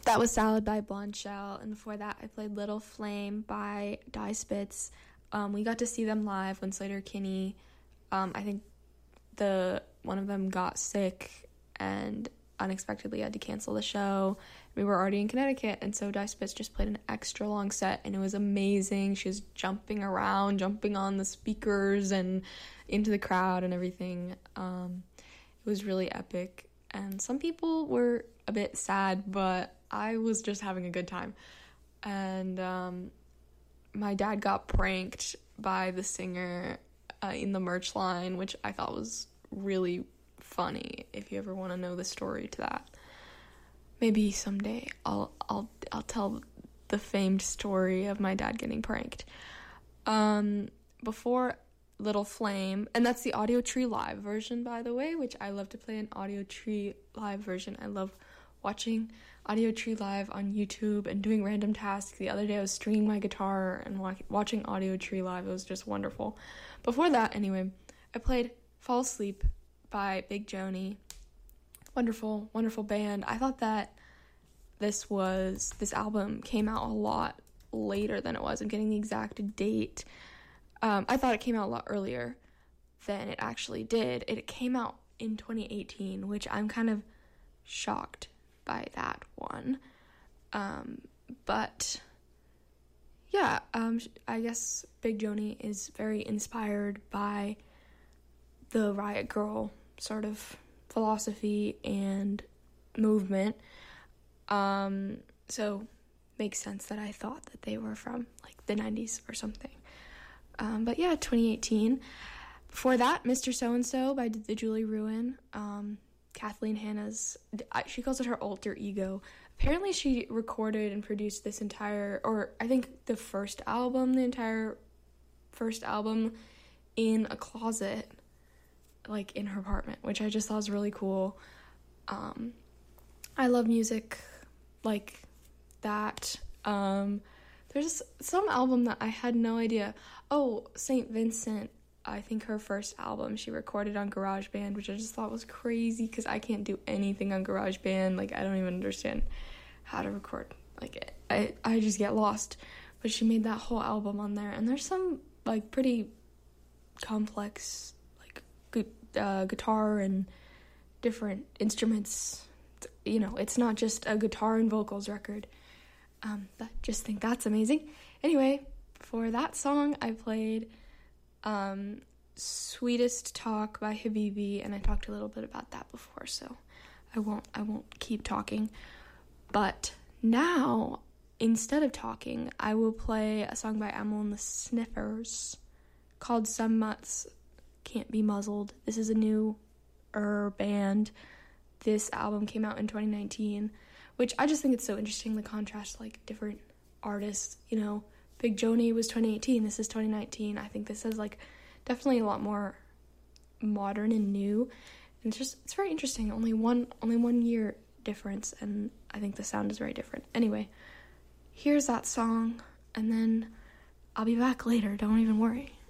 That was Salad by Blonde Shell, and before that I played Little Flame by Die Spitz. We got to see them live when Sleater-Kinney, I think one of them got sick and unexpectedly had to cancel the show. We were already in Connecticut, and so Die Spitz just played an extra long set, and it was amazing. She was jumping around, jumping on the speakers and into the crowd and everything. It was really epic, and some people were a bit sad, but I was just having a good time. And my dad got pranked by the singer in the merch line, which I thought was really funny. If you ever want to know the story to that, maybe someday I'll tell the famed story of my dad getting pranked. Before Little Flame, and that's the Audiotree live version, by the way, which I love to play an Audiotree live version. I love watching Audiotree live on YouTube and doing random tasks. The other day I was stringing my guitar and watching Audiotree live. It was just wonderful. Before that, anyway, I played Fall Asleep by Big Joni. Wonderful, wonderful band. I thought that this album came out a lot later than it was. I'm getting the exact date. I thought it came out a lot earlier than it actually did. It came out in 2018, which I'm kind of shocked by that one. But yeah, I guess Big Joni is very inspired by the Riot Grrrl sort of philosophy and movement. So makes sense that I thought that they were from like the 90s or something. But yeah, 2018. Before that, Mr. So-and-So by the Julie Ruin. Kathleen Hanna's, she calls it her alter ego. Apparently she recorded and produced this entire, or I think the entire first album in a closet, like in her apartment, which I just thought was really cool. I love music like that. There's some album that I had no idea. Oh, St. Vincent, I think her first album she recorded on GarageBand, which I just thought was crazy because I can't do anything on GarageBand. Like, I don't even understand how to record. Like, I just get lost. But she made that whole album on there, and there's some, like, pretty complex, like, guitar and different instruments. You know, it's not just a guitar and vocals record. But just think that's amazing. Anyway, for that song, I played Sweetest Talk by Habibi, and I talked a little bit about that before, so I won't keep talking. But now, instead of talking, I will play a song by Amyl and the Sniffers called Some Mutts Can't Be Muzzled. This is a new band. This album came out in 2019, which I just think it's so interesting, the contrast, like, different artists, you know. Big Joni was 2018, this is 2019. I think this is, like, definitely a lot more modern and new, and it's very interesting. Only one year difference, and I think the sound is very different. Anyway, here's that song, and then I'll be back later, don't even worry.